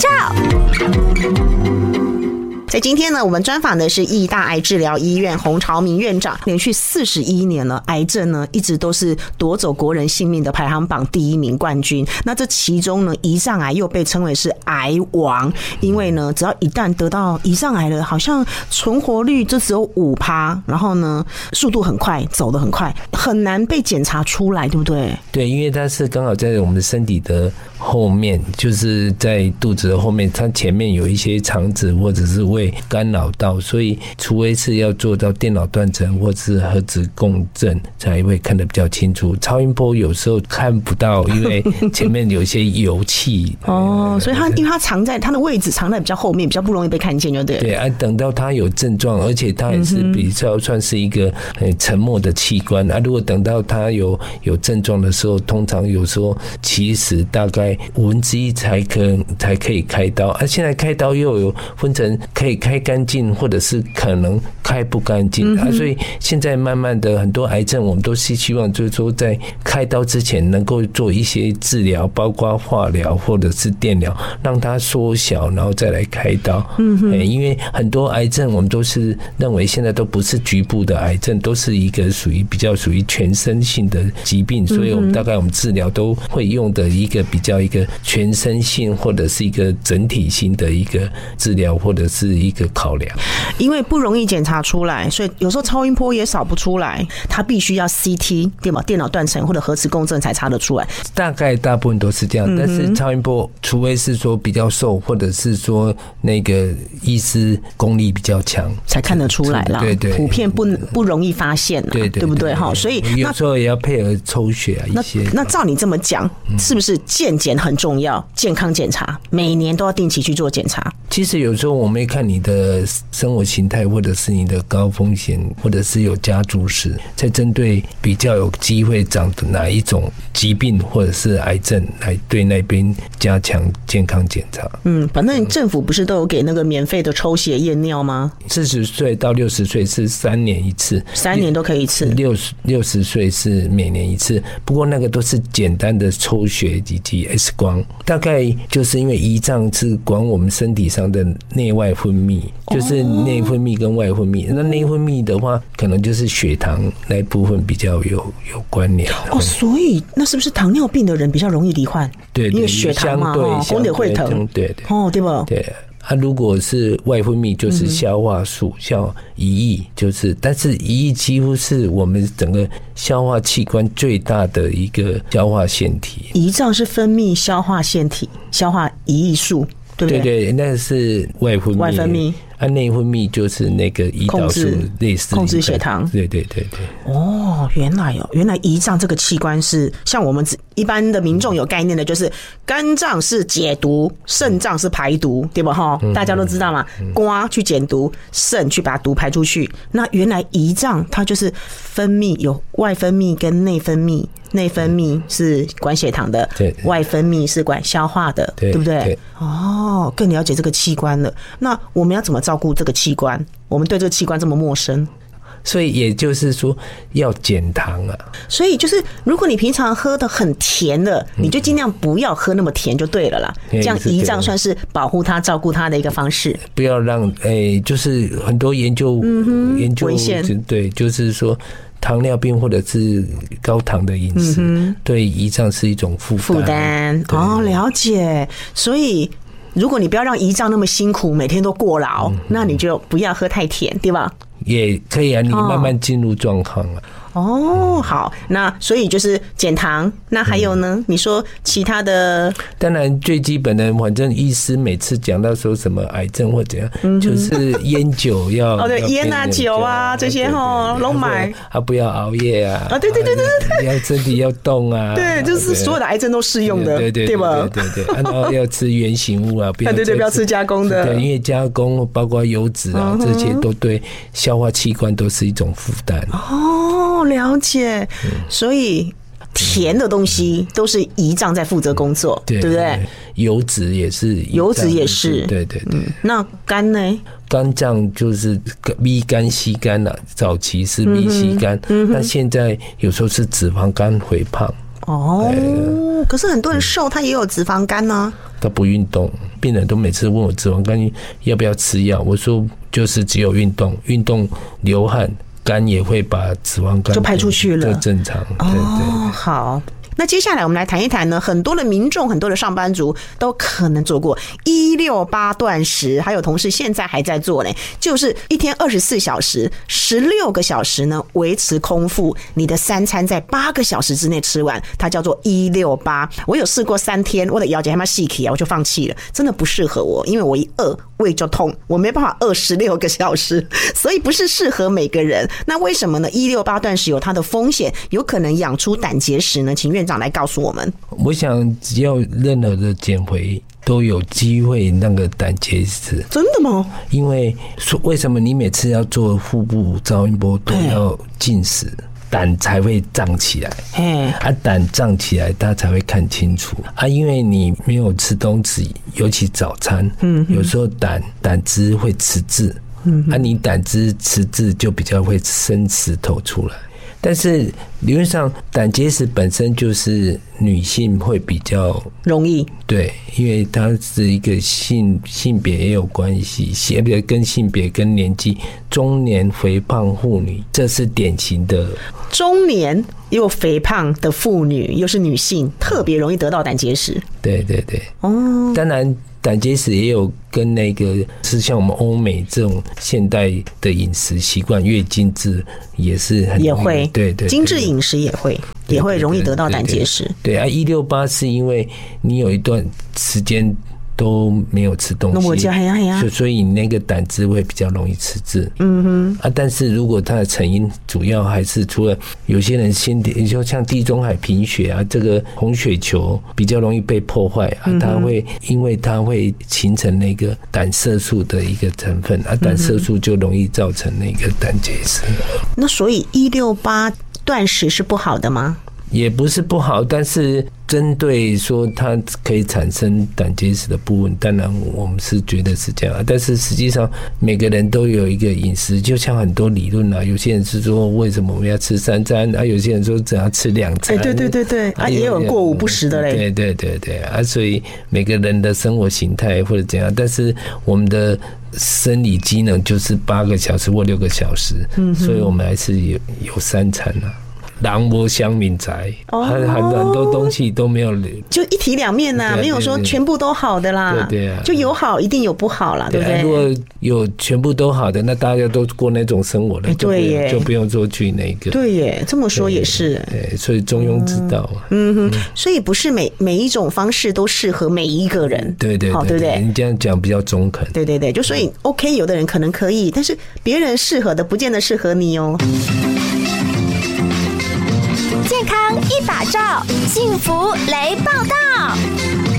照。在今天呢，我们专访的是义大癌治疗医院洪朝明院长。连续41年了，癌症呢一直都是夺走国人性命的排行榜第1名冠军。那这其中呢，胰脏癌又被称为是癌王，因为呢，只要一旦得到胰脏癌了，好像存活率就只有5%，然后呢，速度很快，走得很快，很难被检查出来，对不对？ 对，因为它是刚好在我们身体的后面，就是在肚子的后面，它前面有一些肠子或者是胃干扰到，所以除非是要做到电脑断层或是核磁共振才会看得比较清楚。超音波有时候看不到，因为前面有一些油气哦，所以因为它藏在它的位置藏在比较后面，比较不容易被看见，就对了。 对啊，等到它有症状，而且它也是比较算是一个沉默的器官啊。如果等到它有症状的时候，通常有时候其实大概1/5才可以开刀啊。现在开刀又有分成可以开干净，或者是可能开不干净啊。所以现在慢慢的很多癌症，我们都是希望就是说在开刀之前能够做一些治疗，包括化疗或者是电疗，让它缩小，然后再来开刀。因为很多癌症我们都是认为现在都不是局部的癌症，都是一个比较属于全身性的疾病，所以我们大概我们治疗都会用的一个比较一个全身性或者是一个整体性的一个治疗或者是一个考量。 因为不容易检查出来，所以有时候超音波也扫不出来，它必须要 CT 电脑断层或者核磁共振才查得出来。 大概大部分都是这样，但是超音波除非是说比较瘦，或者是说那个医师功力比较强，才看得出来啦。对对，普遍不容易发现啦，对不对？所以有时候也要配合抽血啊一些。 那照你这么讲，是不是健检很重要？健康检查每年都要定期去做检查。 其实有时候我们会看你的生活形态，或者是你的高风险，或者是有家族史，再针对比较有机会长的哪一种疾病或者是癌症，来对那边加强健康检查。 反正政府不是都有给那个免费的抽血验尿吗 ？40岁到60岁是3年一次，3 年都可以一次。 60岁是每年一次，不过那个都是简单的抽血以及 X 光。大概就是因为胰脏是管我们身体上的内外分泌，就是内分泌跟外分泌。那内分泌的话，可能就是血糖那部分比较有关联。 所以那是不是糖尿病的人比较容易罹患？ 对， 因为血糖嘛，宫点会疼， 对， 对吧？ 对。如果是外分泌，就是消化素，像胰液，但是胰液几乎是我们整个消化器官最大的一个消化腺体。 胰脏是分泌消化腺体，消化胰液素，对不对？ 对，那是外分泌。内分泌就是那个胰岛素，类似控制血糖。 对。 原来胰脏这个器官是像我们一般的民众有概念的，就是肝脏是解毒，肾脏是排毒，对吧？大家都知道嘛，肝去减毒，肾去把毒排出去。那原来胰脏它就是分泌，有外分泌跟内分泌。内分泌是管血糖的，外分泌是管消化的，对不对？更了解这个器官了。那我们要怎么照顾这个器官？我们对这个器官这么陌生。 所以也就是说要减糖啊。 所以就是如果你平常喝的很甜的，你就尽量不要喝那么甜就对了啦。这样胰脏算是保护它、照顾它的一个方式。 不要让就是很多研究危险， 对，就是说糖尿病或者是高糖的饮食，对胰脏是一种负担。 了解。所以如果你不要让胰脏那么辛苦，每天都过劳，那你就不要喝太甜，对吧？ 也可以啊，你慢慢进入状况啊。 好，那所以就是减糖，那还有呢？你说其他的？ 当然最基本的，反正医师每次讲到说什么癌症或怎样，就是烟酒要对，烟啊酒啊这些都买， 不要熬夜啊。 对， 要身体要动啊。 对，就是所有的癌症都适用的，对吧？ 对，然后要吃原型物啊，不要吃加工的。 对，因为加工包括油脂啊，这些都对消化器官都是一种负担。 了解。所以甜的东西都是胰脏在负责工作，对不对？ 油脂也是，对。 那肝呢？ 肝脏就是 B 肝、C 肝啦，早期是 B、C 肝，那现在有时候是脂肪肝肥胖。 可是很多人瘦，他也有脂肪肝呢。 他不运动， 病人都每次问我脂肪肝要不要吃药，我说就是只有运动流汗，肝也会把脂肪肝就排出去了， 就正常。对对， 好。那接下来我们来谈一谈呢，很多的民众、很多的上班族都可能做过168断食，还有同事现在还在做呢，就是一天24小时，16个小时呢维持空腹，你的3餐在8个小时之内吃完，它叫做168。我有试过3天，我的腰间还蛮细起啊，我就放弃了，真的不适合我，因为我一饿胃就痛，我没办法饿16个小时，所以不是适合每个人。那为什么呢？168断食有它的风险，有可能养出胆结石呢？请院长来告诉我们。 我想只要任何的减肥都有机会那个胆结石。 真的吗？ 因为为什么你每次要做腹部超音波都要进食，胆才会胀起来，胆胀起来它才会看清楚啊。因为你没有吃东西，尤其早餐，有时候胆汁会迟滞，你胆汁迟滞就比较会生石头出来。但是理论上，胆结石本身就是女性会比较容易， 对，因为它是一个性别也有关系，跟性别跟年纪，中年肥胖妇女，这是典型的。 中年又肥胖的妇女，又是女性，特别容易得到胆结石。对对对，当然。胆结石也有跟那个是像我们欧美这种现代的饮食习惯越精致，也是很也会对对， 精致饮食也会容易得到胆结石。 对啊，168是因为你有一段时间都没有吃东西，所以你那个胆汁会比较容易迟滞。但是如果它的成因主要还是除了有些人就像地中海贫血啊，这个红血球比较容易被破坏啊，因为它会形成那个胆色素的一个成分啊，胆色素就容易造成那个胆结石。 那所以168断食是不好的吗？ 也不是不好，但是针对说它可以产生胆结石的部分，当然我们是觉得是这样，但是实际上每个人都有一个饮食，就像很多理论啊，有些人是说为什么我们要吃3餐啊，有些人说只要吃2餐， 对对对对啊，也有人过午不食的嘞， 对对对对啊，所以每个人的生活形态或者怎样，但是我们的生理机能就是8个小时或6个小时，所以我们还是有3餐啊。人无乡民财，很多东西都没有， 就一体两面呐，没有说全部都好的啦。 对啊， 就有好一定有不好啦，对不对？ 如果有全部都好的，那大家都过那种生活了， 对耶， 就不用说去那个。 对耶，这么说也是。 对，所以中庸之道啊。 所以不是每一种方式都适合每一个人。 对对， 好，对不对？ 你这样讲比较中肯。 对对对，就所以 OK， 有的人可能可以，但是别人适合的不见得适合你哦。 健康一把照，幸福雷报道。